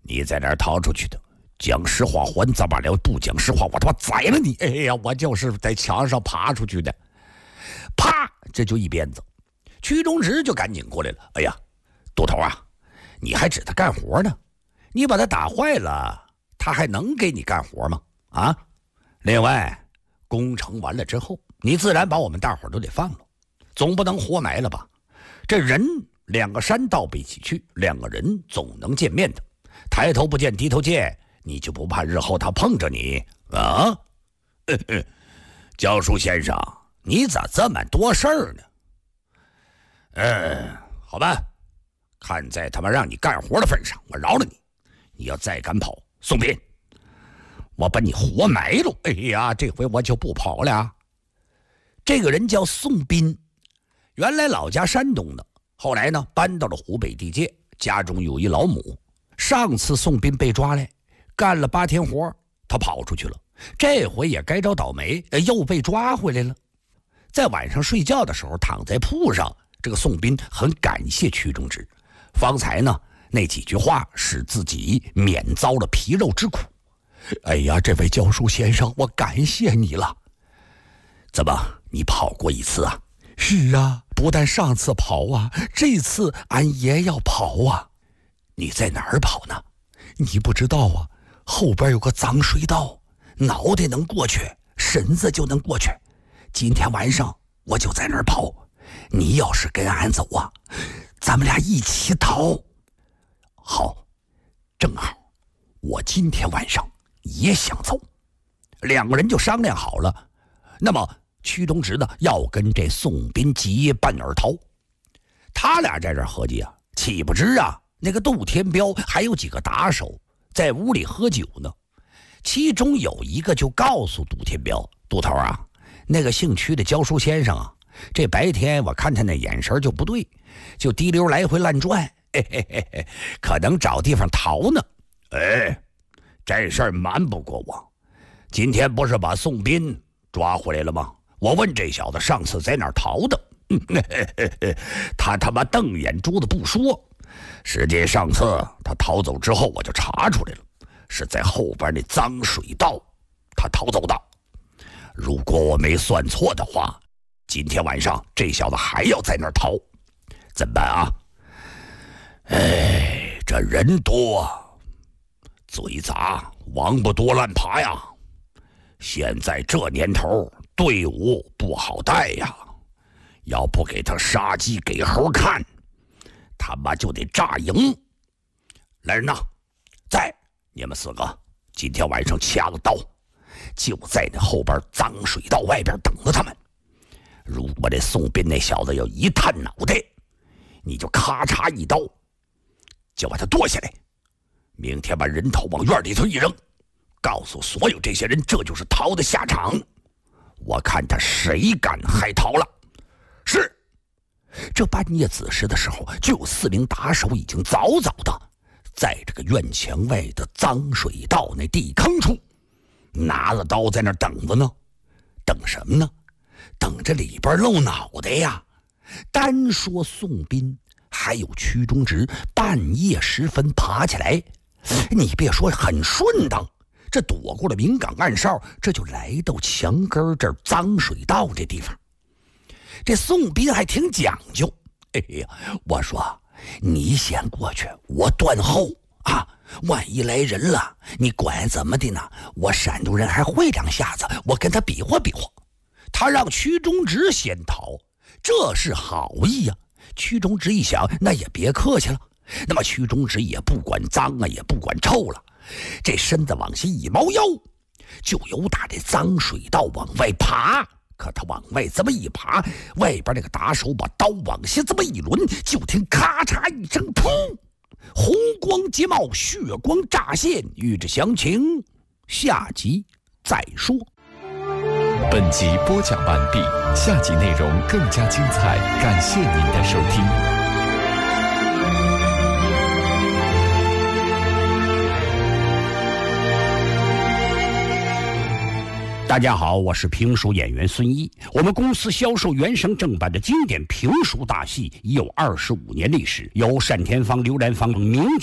你在哪儿逃出去的？讲实话还怎么了？不讲实话，我他妈宰了你！哎呀，我就是在墙上爬出去的。啪，这就一鞭子。屈中直就赶紧过来了。哎呀，杜头啊，你还指他干活呢？你把他打坏了，他还能给你干活吗？啊！另外，攻城完了之后，你自然把我们大伙都得放了，总不能活埋了吧？这人两个山到不一起去，两个人总能见面的。抬头不见低头见，你就不怕日后他碰着你啊？教书先生，你咋这么多事儿呢？好吧，看在他妈让你干活的份上，我饶了你。你要再敢跑，宋斌，我把你活埋了！哎呀，这回我就不跑了。这个人叫宋斌，原来老家山东的，后来呢搬到了湖北地界，家中有一老母。上次宋斌被抓来，干了8天活，他跑出去了。这回也该着倒霉，又被抓回来了。在晚上睡觉的时候，躺在铺上，这个宋斌很感谢屈中直。方才呢那几句话使自己免遭了皮肉之苦。哎呀，这位教书先生，我感谢你了。怎么，你跑过一次啊？是啊，不但上次跑啊，这次俺也要跑啊。你在哪儿跑呢？你不知道啊，后边有个脏水道，脑袋能过去，身子就能过去。今天晚上我就在那儿跑，你要是跟俺走啊，咱们俩一起逃。好，正好我今天晚上也想走。两个人就商量好了，那么屈中直呢要跟这宋斌结伴而逃。他俩在这儿合计啊，岂不知啊那个杜天彪还有几个打手在屋里喝酒呢。其中有一个就告诉杜天彪，杜头啊，那个姓屈的教书先生啊，这白天我看他那眼神就不对，就滴溜来回乱转，可能找地方逃呢。这事儿瞒不过我。今天不是把宋斌抓回来了吗？我问这小子上次在哪儿逃的，他他妈瞪眼珠子不说。实际上次他逃走之后，我就查出来了，是在后边那脏水道他逃走的。如果我没算错的话，今天晚上这小子还要在那儿逃，怎么办啊？这人多嘴杂，王八多乱爬呀。现在这年头，队伍不好带呀，要不给他杀鸡给猴看，他妈就得炸营。来人呐，在你们4个今天晚上掐了刀，就在那后边脏水道外边等着他们。如果这宋斌那小子要一探脑袋，你就咔嚓一刀就把他剁下来，明天把人头往院里头一扔，告诉所有这些人这就是逃的下场。我看他谁敢还逃了。是。这半夜子时的时候，就有4名打手已经早早的在这个院墙外的脏水道那地坑处拿了刀在那等着呢。等什么呢？等着里边露脑袋呀。单说宋斌还有屈中直半夜时分爬起来，你别说很顺当，这躲过了明岗暗哨，这就来到墙根这儿脏水道这地方。这宋斌还挺讲究，我说你先过去，我断后啊，万一来人了，你管怎么的呢？我山东人还会2下子，我跟他比划比划。他让屈中直先逃，这是好意呀。屈中直一想，那也别客气了。那么屈中直也不管脏啊，也不管臭了，这身子往下一猫腰，就由打这脏水道往外爬。可他往外这么一爬，外边那个打手把刀往下这么一抡，就听咔嚓一声，砰！红光接冒，血光乍现。欲知详情，下集再说。 本集播讲完毕，下集内容更加精彩，感谢您的收听。 大家好，我是评书演员孙一。我们公司销售原声正版的经典评书大戏已有25年历史，由单田芳、刘兰芳、名